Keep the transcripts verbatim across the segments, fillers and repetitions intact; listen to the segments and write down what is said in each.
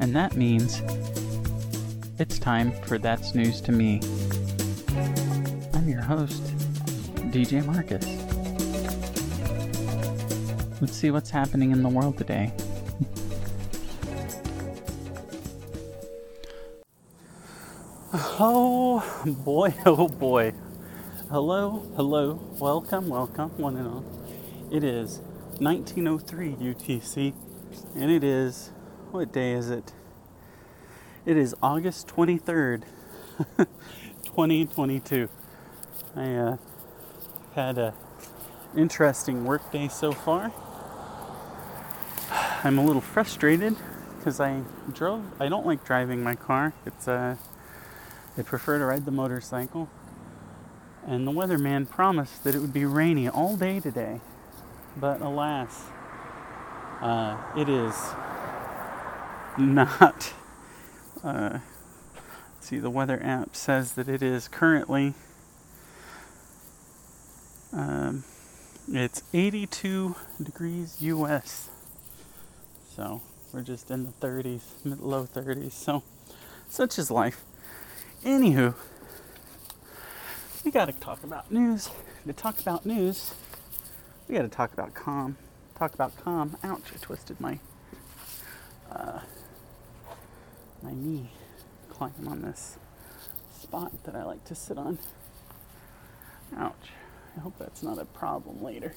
And that means it's time for That's News to Me. I'm your host, D J Marcus. Let's see what's happening in the world today. Oh boy, oh boy. Hello, hello, welcome, welcome, one and all. It is nineteen oh three U T C, and it is, what day is it? It is August twenty-third, twenty twenty-two. I uh, had a interesting work day so far. I'm a little frustrated because I drove, I don't like driving my car. It's uh, I prefer to ride the motorcycle. And the weatherman promised that it would be rainy all day today. But alas, uh, it is not. Uh, let's see, the weather app says that it is currently, um, it's eighty-two degrees U S. So we're just in the thirties, mid low thirties. So such is life. Anywho, we got to talk about news. To talk about news, we got to talk about calm. Talk about calm. Ouch! I twisted my uh, my knee climbing on this spot that I like to sit on. Ouch! I hope that's not a problem later.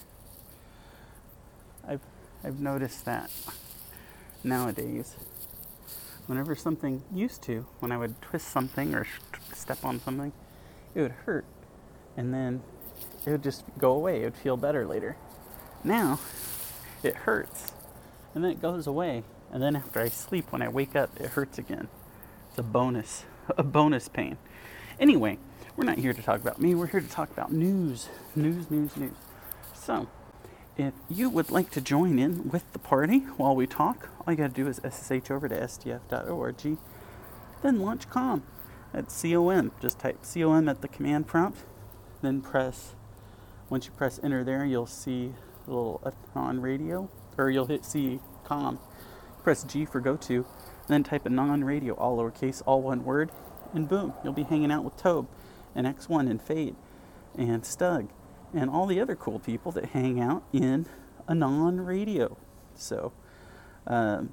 I've I've noticed that nowadays, whenever something used to, when I would twist something or step on something, it would hurt. And then it would just go away. It would feel better later. Now, it hurts. And then it goes away. And then after I sleep, when I wake up, it hurts again. It's a bonus. A bonus pain. Anyway, we're not here to talk about me. We're here to talk about news. News, news, news. So, if you would like to join in with the party while we talk, all you got to do is S S H over to S T F dot org. Then launch COM. That's C O M. Just type C O M at the command prompt. Then press, once you press enter there, you'll see a little on radio, or you'll hit C COM. Press G for go to, then type a non-radio, all lowercase, all one word, and boom, you'll be hanging out with Tobe and X one and Fade and Stug and all the other cool people that hang out in a non-radio. So, um,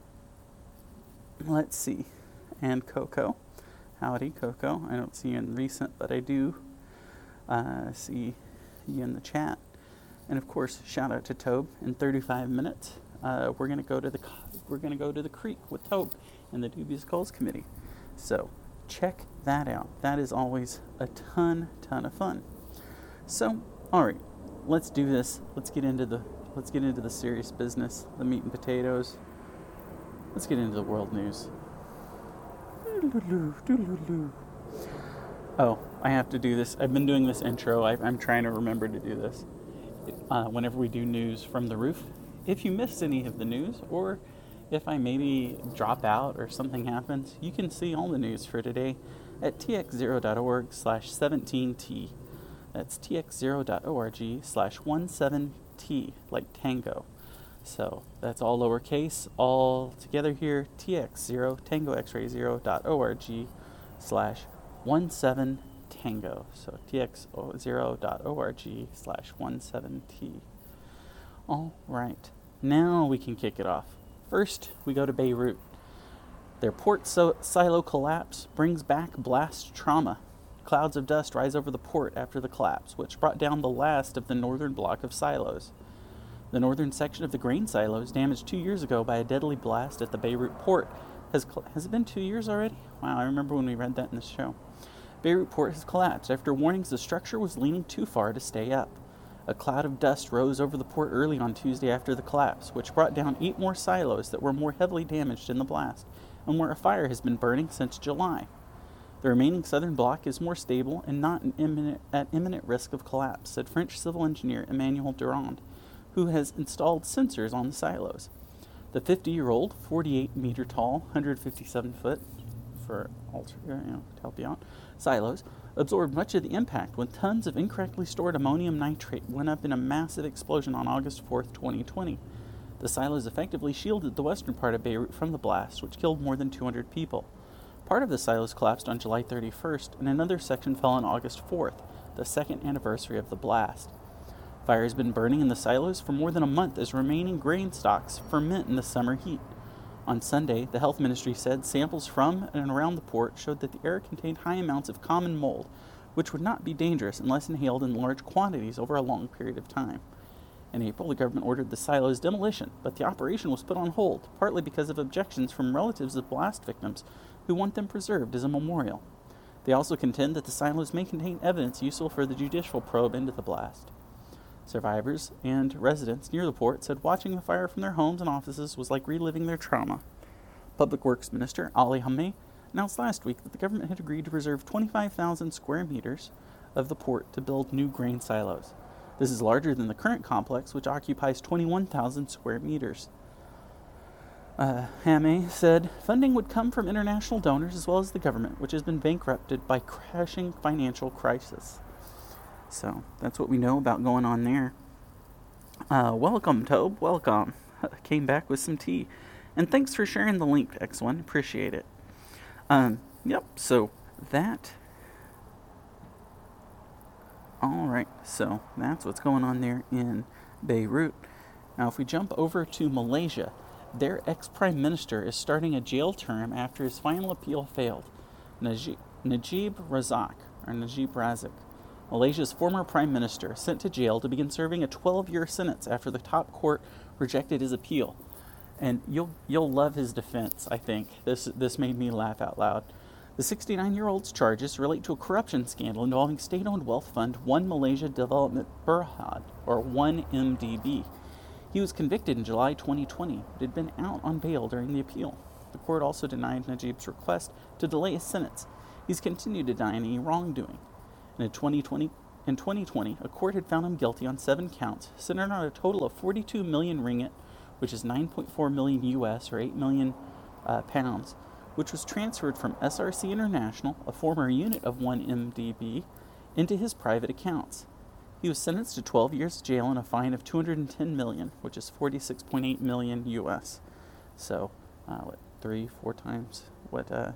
let's see. And Coco. Howdy, Coco. I don't see you in recent, but I do uh, see you in the chat. And of course, shout out to Tobe. In thirty-five minutes, uh, we're gonna go to the we're gonna go to the creek with Tobe and the Dubious Goals Committee. So check that out. That is always a ton, ton of fun. So, all right, let's do this. Let's get into the let's get into the serious business, the meat and potatoes. Let's get into the world news. Oh, I have to do this. I've been doing this intro. I, I'm trying to remember to do this. Uh, whenever we do news from the roof. If you missed any of the news, or if I maybe drop out or something happens, you can see all the news for today at T X zero dot org slash seventeen T. That's T X zero dot org slash seventeen T, like tango. So that's all lowercase, all together here, T X zero, tango x-ray zero dot org slash seventeen tango. So T X zero dot org slash seventeen T. All right, now we can kick it off. First, we go to Beirut. Their port so- silo collapse brings back blast trauma. Clouds of dust rise over the port after the collapse, which brought down the last of the northern block of silos. The northern section of the grain silos, damaged two years ago by a deadly blast at the Beirut port, has cl- has it been two years already? Wow, I remember when we read that in the show. Beirut port has collapsed after warnings the structure was leaning too far to stay up. A cloud of dust rose over the port early on Tuesday after the collapse, which brought down eight more silos that were more heavily damaged in the blast, and where a fire has been burning since July. The remaining southern block is more stable and not an imminent, at imminent risk of collapse, said French civil engineer Emmanuel Durand, who has installed sensors on the silos. The fifty-year-old, forty-eight meter tall, one hundred fifty-seven foot, for alter, you know, to help you out, silos absorbed much of the impact when tons of incorrectly stored ammonium nitrate went up in a massive explosion on August fourth, twenty twenty. The silos effectively shielded the western part of Beirut from the blast, which killed more than two hundred people. Part of the silos collapsed on July thirty-first, and another section fell on August fourth, the second anniversary of the blast. Fire has been burning in the silos for more than a month as remaining grain stocks ferment in the summer heat. On Sunday, the health ministry said samples from and around the port showed that the air contained high amounts of common mold, which would not be dangerous unless inhaled in large quantities over a long period of time. In April, the government ordered the silos' demolition, but the operation was put on hold, partly because of objections from relatives of blast victims who want them preserved as a memorial. They also contend that the silos may contain evidence useful for the judicial probe into the blast. Survivors and residents near the port said watching the fire from their homes and offices was like reliving their trauma. Public Works Minister Ali Hameh announced last week that the government had agreed to reserve twenty-five thousand square meters of the port to build new grain silos. This is larger than the current complex, which occupies twenty-one thousand square meters. Uh, Hameh said funding would come from international donors as well as the government, which has been bankrupted by crashing financial crisis. So that's what we know about going on there. Uh, welcome, Tobe. Welcome. Came back with some tea. And thanks for sharing the link, X one. Appreciate it. Um, yep, so that... Alright, so that's what's going on there in Beirut. Now, if we jump over to Malaysia, their ex-prime minister is starting a jail term after his final appeal failed. Najib, Najib Razak, or Najib Razak, Malaysia's former prime minister, sent to jail to begin serving a twelve-year sentence after the top court rejected his appeal. And you'll you'll love his defense, I think. This this made me laugh out loud. The sixty-nine-year-old's charges relate to a corruption scandal involving state-owned wealth fund One Malaysia Development Berhad, or one M D B. He was convicted in July twenty twenty, but had been out on bail during the appeal. The court also denied Najib's request to delay his sentence. He's continued to deny any wrongdoing. In twenty twenty, in twenty twenty, a court had found him guilty on seven counts, centered on a total of forty-two million ringgit, which is nine point four million U S or eight million uh, pounds, which was transferred from S R C International, a former unit of one M D B, into his private accounts. He was sentenced to twelve years jail and a fine of two hundred ten million, which is forty-six point eight million U S. So, uh, what, three, four times? What, uh,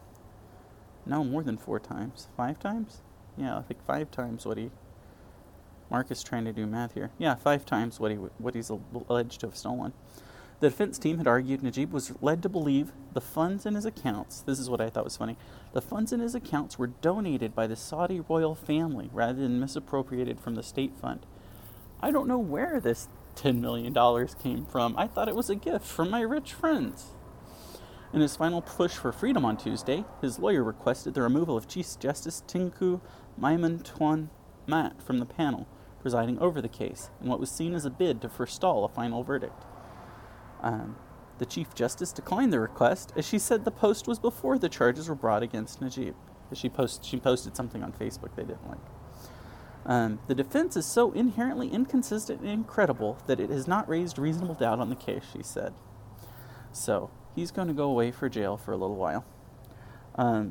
no, more than four times. Five times? Yeah, I think five times what he... Mark is trying to do math here. Yeah, five times what he what he's alleged to have stolen. The defense team had argued Najib was led to believe the funds in his accounts, this is what I thought was funny, the funds in his accounts were donated by the Saudi royal family rather than misappropriated from the state fund. I don't know where this ten million dollars came from. I thought it was a gift from my rich friends. In his final push for freedom on Tuesday, his lawyer requested the removal of Chief Justice Tengku Maimun Tuan Mat from the panel presiding over the case, in what was seen as a bid to forestall a final verdict. Um, the Chief Justice declined the request, as she said the post was before the charges were brought against Najib. She, post, she posted something on Facebook they didn't like. Um, the defense is so inherently inconsistent and incredible that it has not raised reasonable doubt on the case, she said. So, he's going to go away for jail for a little while. Um,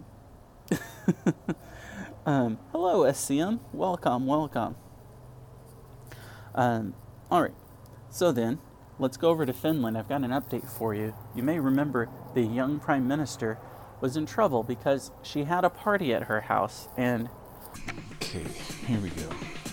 um, hello, S C M. Welcome, welcome. Um, alright, so then, let's go over to Finland. I've got an update for you. You may remember the young prime minister was in trouble because she had a party at her house and... Okay, here we go.